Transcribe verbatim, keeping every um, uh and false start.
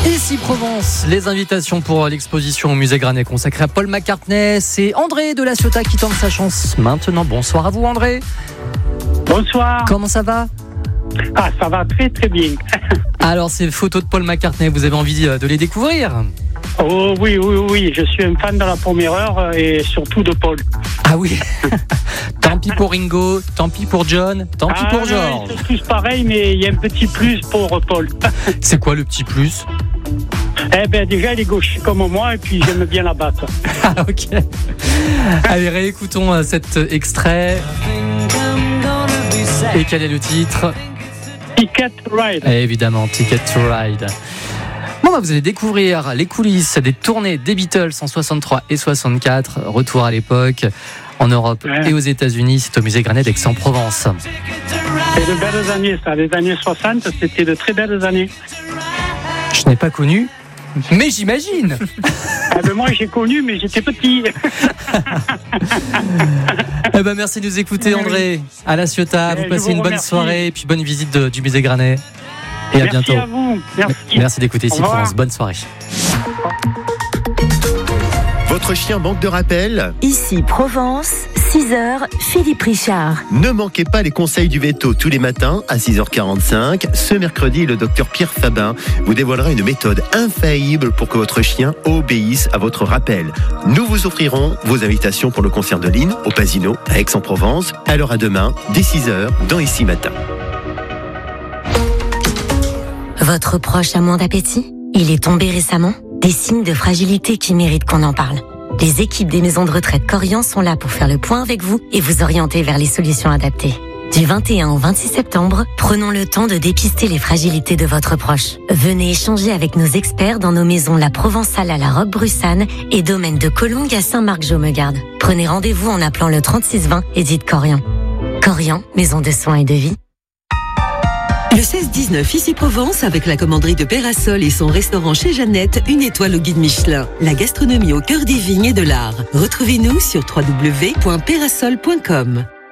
Ici Provence, les invitations pour l'exposition au musée Granet consacrée à Paul McCartney. C'est André de La Ciotat qui tente sa chance maintenant. Bonsoir à vous André. Bonsoir. Comment ça va ? Ah, ça va très très bien. Alors ces photos de Paul McCartney, vous avez envie de les découvrir ? Oh oui, oui, oui, je suis un fan de la première heure et surtout de Paul. Ah oui. Tant pis pour Ringo, tant pis pour John, tant pis ah, pour non, George. Ils sont tous pareils, mais il y a un petit plus pour Paul. C'est quoi le petit plus ? Eh ben déjà, il est gaucher comme moi et puis j'aime bien la basse. Ah ok. Allez, réécoutons cet extrait. Et quel est le titre ? Ticket to Ride. Et évidemment, Ticket to Ride. Bon, bah, vous allez découvrir les coulisses des tournées des Beatles en soixante-trois et soixante-quatre. Retour à l'époque en Europe ouais. et aux États-Unis. C'est au musée Granet d'Aix-en-Provence. C'est de belles années, ça. Les années soixante, c'était de très belles années. Je n'ai pas connu, mais j'imagine. Ah ben moi, j'ai connu, mais j'étais petit. Eh ben, merci de nous écouter, André. À La Ciotat. Vous passez vous une bonne remercie. soirée et puis bonne visite de, du musée Granet. Et à Merci bientôt. À vous. Merci. Merci d'écouter Ici Provence. Bonne soirée. Votre chien manque de rappel ? Ici Provence, six heures, Philippe Richard. Ne manquez pas les conseils du veto tous les matins à six heures quarante-cinq. Ce mercredi, le docteur Pierre Fabin vous dévoilera une méthode infaillible pour que votre chien obéisse à votre rappel. Nous vous offrirons vos invitations pour le concert de Lynn au Pasino à Aix-en-Provence. Alors à demain, dès six heures, dans Ici Matin. Votre proche a moins d'appétit ? Il est tombé récemment ? Des signes de fragilité qui méritent qu'on en parle. Les équipes des maisons de retraite Corian sont là pour faire le point avec vous et vous orienter vers les solutions adaptées. Du vingt et un au vingt-six septembre, prenons le temps de dépister les fragilités de votre proche. Venez échanger avec nos experts dans nos maisons La Provençale à la Roque-Brussanne et Domaine de Collongue à Saint-Marc-Jaumegarde. Prenez rendez-vous en appelant le trente-six vingt et dites Corian. Corian, maison de soins et de vie. Le seize dix-neuf, ici Provence, avec la commanderie de Pérasol et son restaurant chez Jeannette, une étoile au guide Michelin. La gastronomie au cœur des vignes et de l'art. Retrouvez-nous sur w w w point pérasol point com.